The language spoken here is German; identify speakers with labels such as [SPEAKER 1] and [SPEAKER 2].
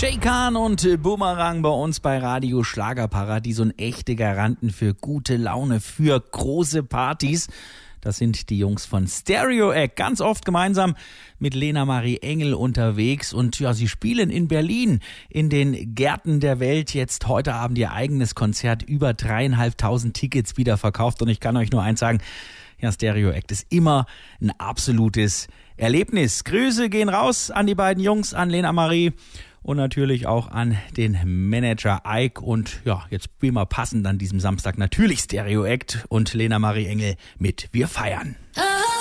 [SPEAKER 1] Jay Khan und Boomerang bei uns bei Radio Schlagerparadies und echte Garanten für gute Laune, für große Partys. Das sind die Jungs von Stereoact, ganz oft gemeinsam mit Lena Marie Engel unterwegs. Und ja, sie spielen in Berlin in den Gärten der Welt jetzt heute Abend ihr eigenes Konzert. Über 3.500 Tickets wieder verkauft. Und ich kann euch nur eins sagen, ja, Stereoact ist immer ein absolutes Erlebnis. Grüße gehen raus an die beiden Jungs, an Lena Marie und natürlich auch an den Manager Ike. Und ja, jetzt wie immer passend an diesem Samstag natürlich Stereoact und Lena Marie Engel mit Wir feiern.